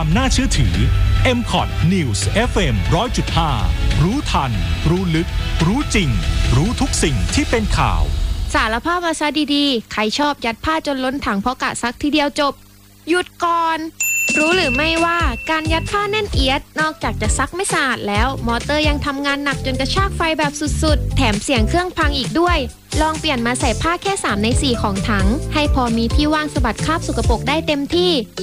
ความน่าเชื่อถือ MCOT News FM 100.5 รู้ทันรู้ลึกรู้จริงรู้ทุกสิ่งที่เป็นข่าวสารภาพมาซะดีๆใครชอบยัดผ้าจนล้นถังเพราะกะซักทีเดียวจบหยุดก่อนรู้หรือไม่ว่าการยัดผ้าแน่นเอียดนอกจากจะซักไม่สะอาดแล้วมอเตอร์ยังทำงานหนักจนกระชากไฟแบบสุดๆแถมเสียงเครื่องพังอีกด้วยลองเปลี่ยนมาใส่ผ้าแค่3 ใน 4ของถังให้พอมีที่ว่างสะบัดคราบสกปรกได้เต็มที่